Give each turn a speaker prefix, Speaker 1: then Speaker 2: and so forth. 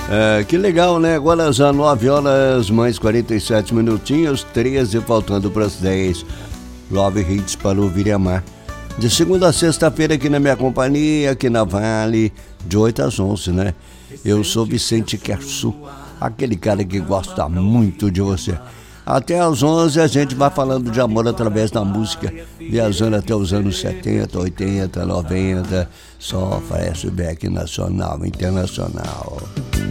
Speaker 1: Que legal, né? Agora às 9 horas mais 47 minutinhos, 13 faltando para as 10. Love Hits para ouvir e amar. De segunda a sexta-feira aqui na minha companhia, aqui na Vale, de 8 às 11, né? Eu sou Vicente Kersu, aquele cara que gosta muito de você. Até às 11 a gente vai falando de amor através da música, viajando até os anos 70, 80, 90, só flashback nacional, internacional.